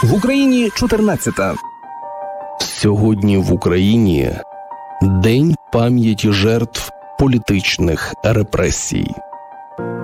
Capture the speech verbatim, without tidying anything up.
В Україні чотирнадцята. Сьогодні в Україні День пам'яті жертв політичних репресій.